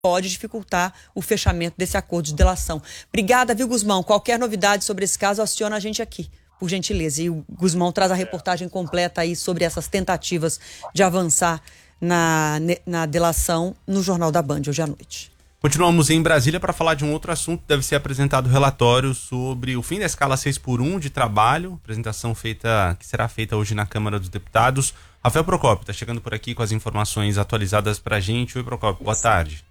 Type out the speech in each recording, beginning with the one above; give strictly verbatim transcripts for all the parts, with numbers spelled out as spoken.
pode dificultar o fechamento desse acordo de delação. Obrigada, viu, Gusmão? Qualquer novidade sobre esse caso, aciona a gente aqui, por gentileza. E o Gusmão traz a reportagem completa aí sobre essas tentativas de avançar na, na delação no Jornal da Band hoje à noite. Continuamos em Brasília para falar de um outro assunto. Deve ser apresentado relatório sobre o fim da escala seis por um de trabalho. Apresentação feita, que será feita hoje na Câmara dos Deputados. Rafael Procópio está chegando por aqui com as informações atualizadas para a gente. Oi, Procópio, boa tarde.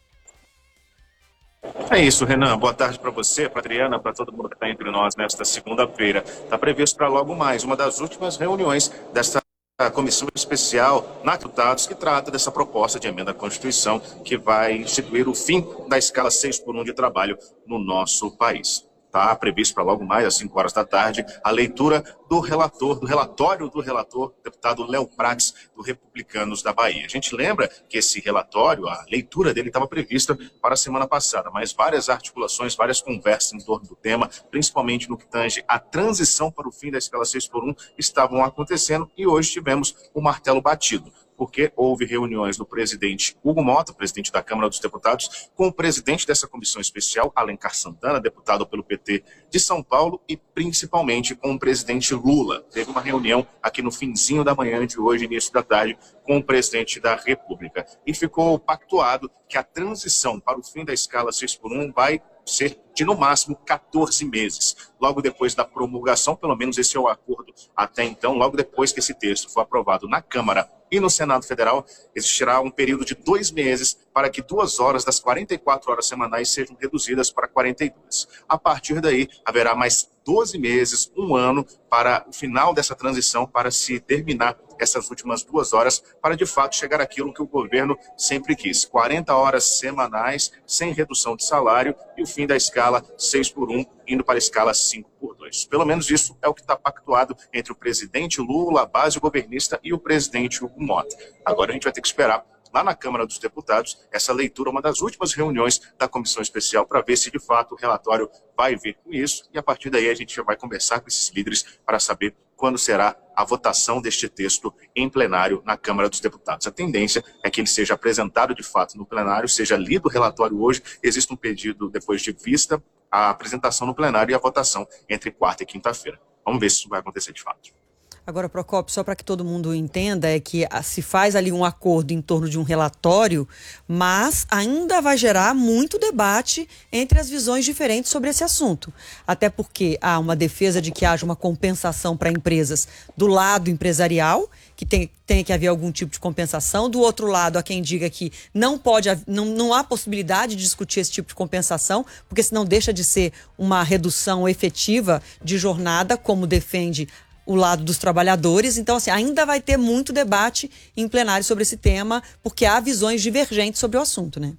É isso, Renan. Boa tarde para você, para Adriana, para todo mundo que está entre nós nesta segunda-feira. Está previsto para logo mais uma das últimas reuniões desta comissão especial na Deputados, que trata dessa proposta de emenda à Constituição que vai instituir o fim da escala seis por um de trabalho no nosso país. Está previsto para logo mais, às cinco horas da tarde, a leitura do relator, do relatório do relator, deputado Léo Prats, do Republicanos da Bahia. A gente lembra que esse relatório, a leitura dele estava prevista para a semana passada, mas várias articulações, várias conversas em torno do tema, principalmente no que tange a transição para o fim da escala seis por um, estavam acontecendo e hoje tivemos o martelo batido, porque houve reuniões do presidente Hugo Mota, presidente da Câmara dos Deputados, com o presidente dessa comissão especial, Alencar Santana, deputado pelo P T de São Paulo, e principalmente com o presidente Lula. Teve uma reunião aqui no finzinho da manhã de hoje, início da tarde, com o presidente da República. E ficou pactuado que a transição para o fim da escala seis por um vai ser de, no máximo, quatorze meses. Logo depois da promulgação, pelo menos esse é o acordo até então, logo depois que esse texto for aprovado na Câmara e no Senado Federal, existirá um período de dois meses para que duas horas das quarenta e quatro horas semanais sejam reduzidas para quarenta e duas. A partir daí, haverá mais doze meses, um ano, para o final dessa transição, para se terminar essas últimas duas horas, para de fato chegar àquilo que o governo sempre quis: quarenta horas semanais, sem redução de salário, e o fim da escala seis por um, indo para a escala cinco por dois. Pelo menos isso é o que está pactuado entre o presidente Lula, a base governista, e o presidente Hugo Mota. Agora a gente vai ter que esperar lá na Câmara dos Deputados essa leitura, uma das últimas reuniões da comissão especial, para ver se de fato o relatório vai vir com isso, e a partir daí a gente já vai conversar com esses líderes para saber quando será a votação deste texto em plenário na Câmara dos Deputados. A tendência é que ele seja apresentado de fato no plenário, seja lido o relatório hoje, existe um pedido depois de vista a apresentação no plenário e a votação entre quarta e quinta-feira. Vamos ver se isso vai acontecer de fato. Agora, Procópio, só para que todo mundo entenda, é que se faz ali um acordo em torno de um relatório, mas ainda vai gerar muito debate entre as visões diferentes sobre esse assunto. Até porque há uma defesa de que haja uma compensação para empresas do lado empresarial, que tem, tem que haver algum tipo de compensação. Do outro lado, há quem diga que não, pode, não, não há possibilidade de discutir esse tipo de compensação, porque senão deixa de ser uma redução efetiva de jornada, como defende o lado dos trabalhadores. Então, assim, ainda vai ter muito debate em plenário sobre esse tema, porque há visões divergentes sobre o assunto, né?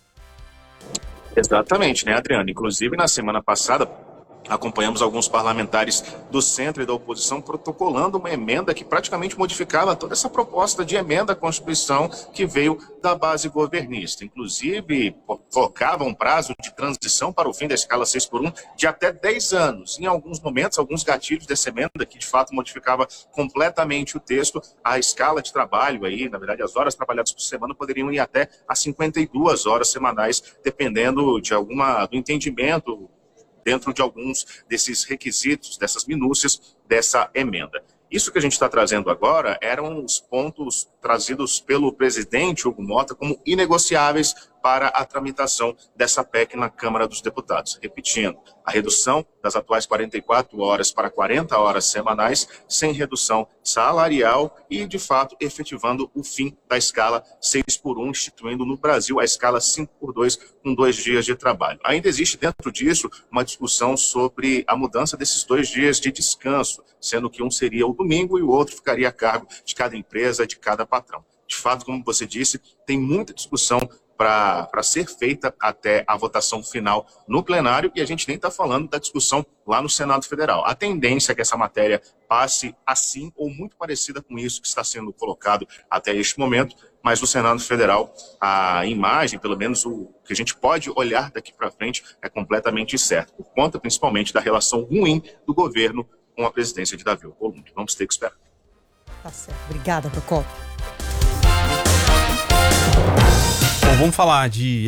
Exatamente, né, Adriana? Inclusive, na semana passada, acompanhamos alguns parlamentares do centro e da oposição protocolando uma emenda que praticamente modificava toda essa proposta de emenda à Constituição que veio da base governista. Inclusive, colocava um prazo de transição para o fim da escala seis por um de até dez anos. Em alguns momentos, alguns gatilhos dessa emenda, que de fato modificava completamente o texto, a escala de trabalho aí, na verdade, as horas trabalhadas por semana poderiam ir até a cinquenta e duas horas semanais, dependendo de alguma, do entendimento dentro de alguns desses requisitos, dessas minúcias dessa emenda. Isso que a gente está trazendo agora eram os pontos trazidos pelo presidente Hugo Mota como inegociáveis para a tramitação dessa P E C na Câmara dos Deputados. Repetindo, a redução das atuais quarenta e quatro horas para quarenta horas semanais, sem redução salarial e, de fato, efetivando o fim da escala seis por um, instituindo no Brasil a escala cinco por dois, com dois dias de trabalho. Ainda existe dentro disso uma discussão sobre a mudança desses dois dias de descanso, sendo que um seria o domingo e o outro ficaria a cargo de cada empresa, de cada patrão. De fato, como você disse, tem muita discussão para ser feita até a votação final no plenário, e a gente nem está falando da discussão lá no Senado Federal. A tendência é que essa matéria passe assim ou muito parecida com isso que está sendo colocado até este momento, mas no Senado Federal a imagem, pelo menos o que a gente pode olhar daqui para frente, é completamente certo, por conta principalmente da relação ruim do governo com a presidência de Davi Alcolumbre. Vamos ter que esperar. Tá certo. Obrigada, Procópio. Bom, vamos falar de